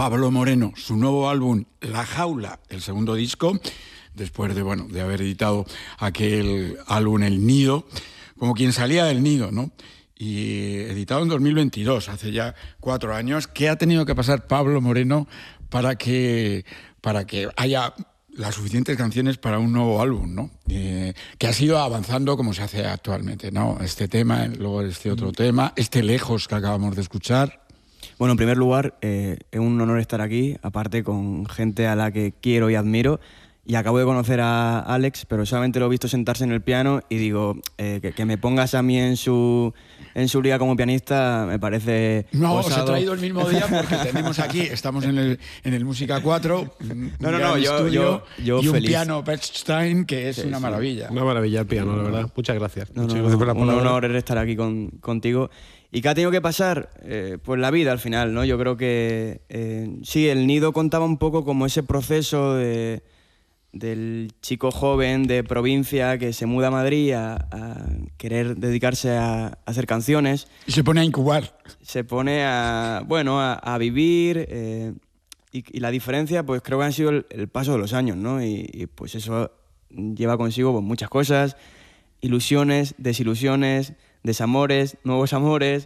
Pablo Moreno, su nuevo álbum La Jaula, el segundo disco, después de haber editado aquel álbum El Nido, como quien salía del nido, ¿no? Y editado en 2022, hace ya 4 años. ¿Qué ha tenido que pasar Pablo Moreno para que haya las suficientes canciones para un nuevo álbum, ¿no? Que ha sido avanzando como se hace actualmente, ¿no? Este tema, luego este otro tema, Lejos que acabamos de escuchar. Bueno, en primer lugar, es un honor estar aquí, aparte con gente a la que quiero y admiro. Y acabo de conocer a Alex, pero solamente lo he visto sentarse en el piano y digo, que me pongas a mí en su liga como pianista me parece No, osado. os he traído el mismo día porque tenemos aquí, estamos en el Música 4, yo y un feliz. piano Bechstein que es una maravilla. Una maravilla el piano, la verdad. Muchas gracias. Muchas gracias por la un palabra. honor estar aquí contigo. ¿Y qué ha tenido que pasar? Pues la vida al final, ¿no? Yo creo que sí, El Nido contaba un poco como ese proceso del chico joven de provincia que se muda a Madrid a querer dedicarse a hacer canciones. Y se pone a incubar. Se pone a vivir y la diferencia pues creo que ha sido el paso de los años, ¿no? Y pues eso lleva consigo pues, muchas cosas, ilusiones, desilusiones, desamores, nuevos amores.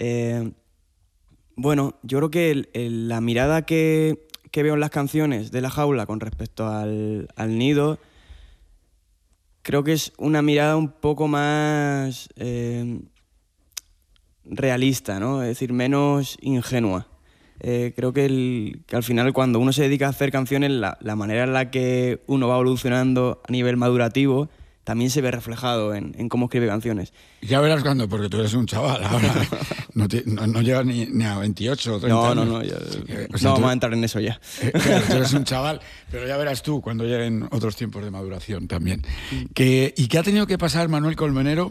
Bueno, yo creo que la mirada que veo en las canciones de La Jaula con respecto al Nido, creo que es una mirada un poco más realista, ¿no? Es decir, menos ingenua. Creo que al final cuando uno se dedica a hacer canciones, la manera en la que uno va evolucionando a nivel madurativo también se ve reflejado en cómo escribe canciones. Ya verás cuándo, porque tú eres un chaval ahora. No llegas ni a 28 o 30 años. No vamos a entrar en eso ya. Claro, tú eres un chaval, pero ya verás tú cuando lleguen otros tiempos de maduración también. ¿Y qué ha tenido que pasar Manuel Colmenero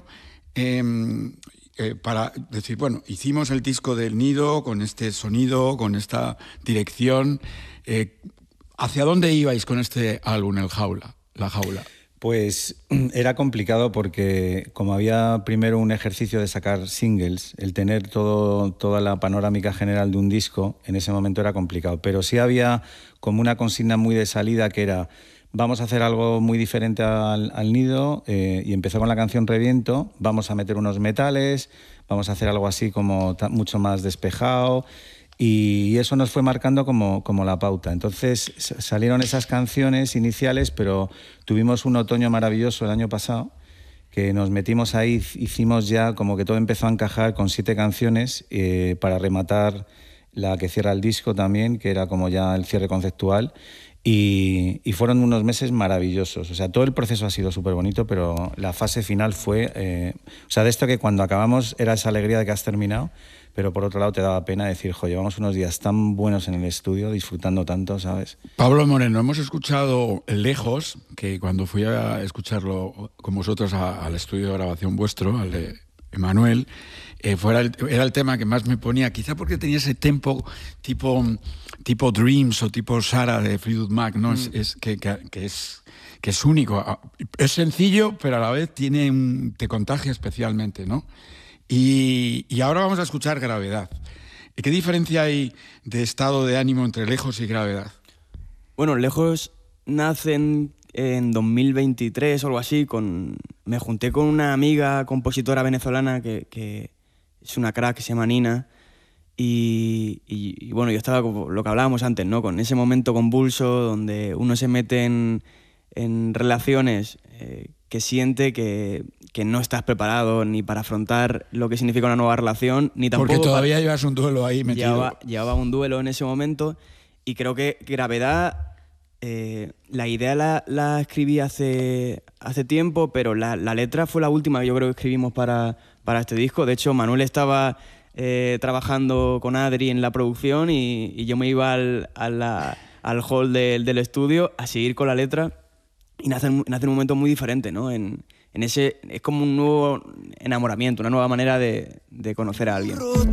para decir, bueno, hicimos el disco del Nido con este sonido, con esta dirección? ¿Hacia dónde ibais con este álbum, La Jaula? Pues era complicado porque como había primero un ejercicio de sacar singles, el tener toda la panorámica general de un disco, en ese momento era complicado. Pero sí había como una consigna muy de salida que era, vamos a hacer algo muy diferente al Nido, y empezó con la canción Reviento, vamos a meter unos metales, vamos a hacer algo así como mucho más despejado. Y eso nos fue marcando como la pauta. Entonces salieron esas canciones iniciales, pero tuvimos un otoño maravilloso el año pasado, que nos metimos ahí, hicimos ya como que todo empezó a encajar con 7 canciones para rematar la que cierra el disco también, que era como ya el cierre conceptual. Y fueron unos meses maravillosos. O sea, todo el proceso ha sido súper bonito, pero la fase final fue... o sea, de esto que cuando acabamos era esa alegría de que has terminado, pero por otro lado te daba pena decir, jo, llevamos unos días tan buenos en el estudio, disfrutando tanto, ¿sabes? Pablo Moreno, hemos escuchado Lejos, que cuando fui a escucharlo con vosotros al estudio de grabación vuestro, al de Emanuel, era el tema que más me ponía, quizá porque tenía ese tempo tipo Dreams o tipo Sara de Fleetwood Mac, ¿no? Que es único. Es sencillo, pero a la vez te contagia especialmente, ¿no? Y ahora vamos a escuchar Gravedad. ¿Qué diferencia hay de estado de ánimo entre Lejos y Gravedad? Bueno, Lejos nace en 2023 o algo así. Me junté con una amiga compositora venezolana que es una crack, que se llama Nina. Y bueno, yo estaba con lo que hablábamos antes, ¿no? Con ese momento convulso donde uno se mete en relaciones que siente que no estás preparado ni para afrontar lo que significa una nueva relación, ni tampoco... Porque todavía llevas un duelo ahí metido. Llevaba un duelo en ese momento y creo que Gravedad, la idea la escribí hace tiempo, pero la letra fue la última que yo creo que escribimos para este disco. De hecho, Manuel estaba trabajando con Adri en la producción y yo me iba al hall del estudio a seguir con la letra. Y nace en un momento muy diferente, ¿no? Es como un nuevo enamoramiento, una nueva manera de conocer a alguien.